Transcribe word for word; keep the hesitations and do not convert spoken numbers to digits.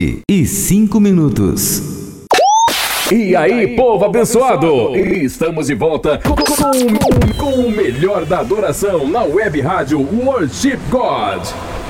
e cinco minutos. E aí, povo abençoado! Estamos de volta com, com, com o melhor da adoração na web rádio Worship God.